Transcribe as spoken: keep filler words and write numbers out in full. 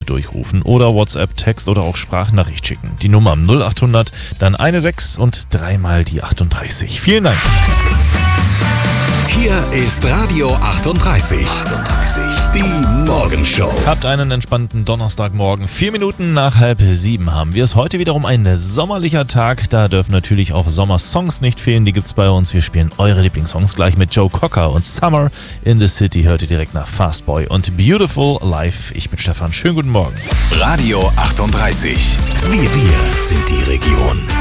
durchrufen oder WhatsApp, Text oder auch Sprachnachricht schicken. Die Nummer null acht hundert, dann eine sechs und dreimal die achtunddreißig. Vielen Dank. Hier ist Radio achtunddreißig. achtunddreißig, die Morgenshow. Habt einen entspannten Donnerstagmorgen. Vier Minuten nach halb sieben haben wir es. Heute wiederum ein sommerlicher Tag. Da dürfen natürlich auch Sommersongs nicht fehlen. Die gibt's bei uns. Wir spielen eure Lieblingssongs gleich mit Joe Cocker und Summer in the City. Hört ihr direkt nach Fastboy und Beautiful Life. Ich bin Stefan. Schönen guten Morgen. Radio achtunddreißig. Wir, wir sind die Region.